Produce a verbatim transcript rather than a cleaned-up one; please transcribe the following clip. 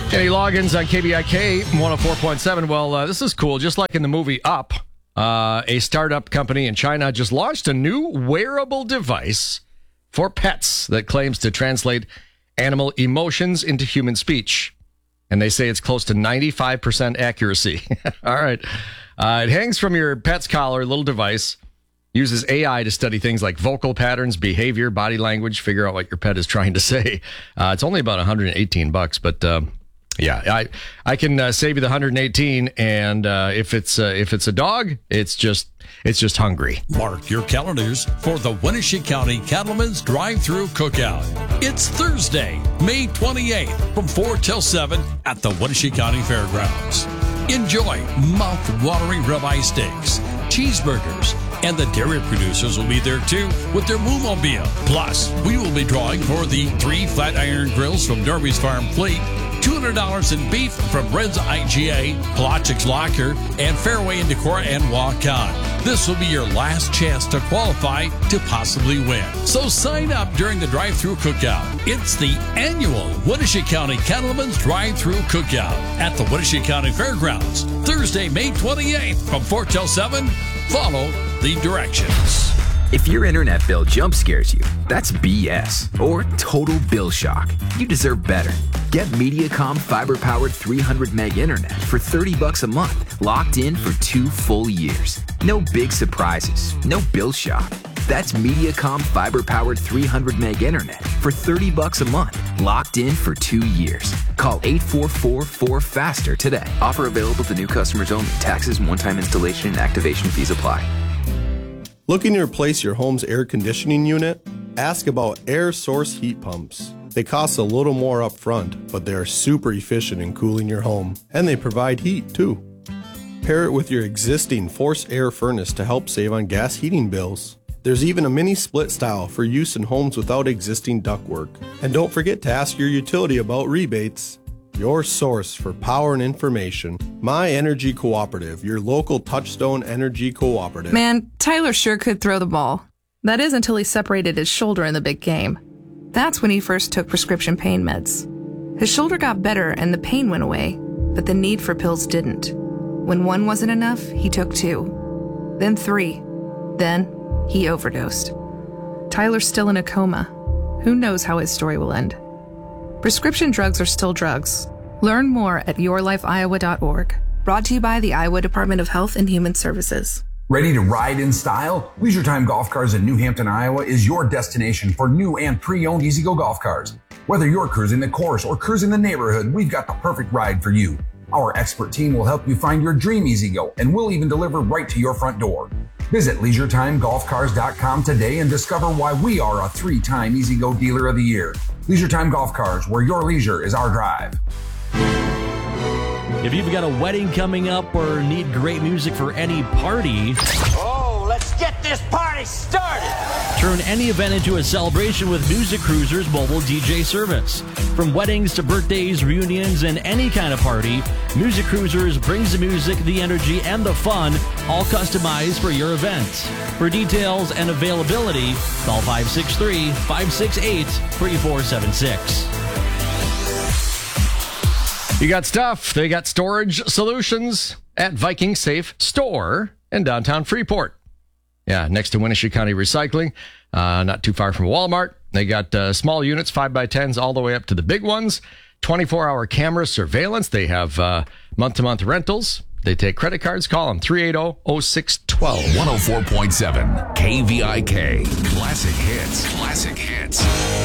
Kenny Loggins on K B I K one oh four point seven. Well, uh, this is cool. Just like in the movie Up, uh, a startup company in China just launched a new wearable device for pets that claims to translate animal emotions into human speech. And they say it's close to ninety-five percent accuracy. All right. Uh, it hangs from your pet's collar, a little device. Uses A I to study things like vocal patterns, behavior, body language, figure out what your pet is trying to say. Uh, it's only about one hundred eighteen bucks, but um, yeah, I I can uh, save you the one hundred eighteen. And uh, if it's uh, if it's a dog, it's just it's just hungry. Mark your calendars for the Winnebago County Cattlemen's Drive-Thru Cookout. It's Thursday, May twenty-eighth, from four till seven at the Winnebago County Fairgrounds. Enjoy mouth-watering ribeye steaks, cheeseburgers, and the dairy producers will be there too with their Moo-mobile. Plus, we will be drawing for the three flat iron grills from Norby's Farm Fleet, two hundred dollars in beef from Red's I G A, Pelagics Locker, and Fairway and Decor and Walk On. This will be your last chance to qualify to possibly win. So sign up during the drive-thru cookout. It's the annual Winnebago County Cattlemen's Drive-Thru Cookout at the Winnebago County Fairgrounds, Thursday, May twenty-eighth from four till seven. Follow the directions. If your internet bill jump scares you, that's B S or total bill shock. You deserve better. Get Mediacom fiber-powered three hundred meg internet for thirty bucks a month, locked in for two full years. No big surprises, no bill shock. That's Mediacom fiber-powered three hundred meg internet for thirty bucks a month, locked in for two years. Call eight four four four FASTER today. Offer available to new customers only. Taxes and one-time installation and activation fees apply. Looking to replace your home's air conditioning unit? Ask about air source heat pumps. They cost a little more up front, but they are super efficient in cooling your home, and they provide heat too. Pair it with your existing forced air furnace to help save on gas heating bills. There's even a mini split style for use in homes without existing ductwork. And don't forget to ask your utility about rebates. Your source for power and information. My Energy Cooperative, your local Touchstone Energy Cooperative. Man, Tyler sure could throw the ball. That is until he separated his shoulder in the big game. That's when he first took prescription pain meds. His shoulder got better and the pain went away, but the need for pills didn't. When one wasn't enough, he took two. Then three. Then he overdosed. Tyler's still in a coma. Who knows how his story will end? Prescription drugs are still drugs. Learn more at your life iowa dot org. Brought to you by the Iowa Department of Health and Human Services. Ready to ride in style? Leisure Time Golf Cars in New Hampton, Iowa is your destination for new and pre-owned E-Z-Go golf cars. Whether you're cruising the course or cruising the neighborhood, we've got the perfect ride for you. Our expert team will help you find your dream E-Z-Go, and we'll even deliver right to your front door. Visit leisure time golf cars dot com today and discover why we are a three-time E-Z-Go Dealer of the Year. Leisure Time Golf Cars, where your leisure is our drive. If you've got a wedding coming up or need great music for any party, oh, let's get this party started! Turn any event into a celebration with Music Cruisers mobile D J service. From weddings to birthdays, reunions, and any kind of party, Music Cruisers brings the music, the energy, and the fun, all customized for your event. For details and availability, call five six three, five six eight, three four seven six. You got stuff. They got storage solutions at Viking Safe Store in downtown Freeport. Yeah, next to Winnebago County Recycling, uh, not too far from Walmart. They got uh, small units, five by tens, all the way up to the big ones. twenty-four hour camera surveillance. They have uh, month-to-month rentals. They take credit cards. Call them three eight zero, zero six one two. one oh four point seven K V I K. Classic hits. Classic hits.